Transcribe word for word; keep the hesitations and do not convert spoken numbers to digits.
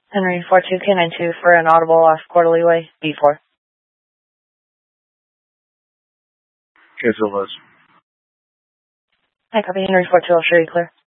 Henry four two K nine two for an audible off Quarterly Way, B four. Cancel those. Hi, copy. Henry four two, I'll show you clear.